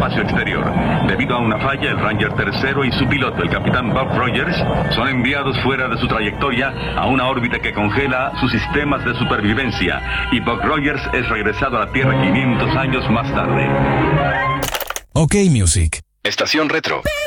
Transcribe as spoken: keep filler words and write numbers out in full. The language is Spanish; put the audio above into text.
espacio exterior. Debido a una falla, el Ranger tercero y su piloto, el capitán Buck Rogers, son enviados fuera de su trayectoria a una órbita que congela sus sistemas de supervivencia, y Buck Rogers es regresado a la Tierra quinientos años más tarde. OK Music. Estación Retro.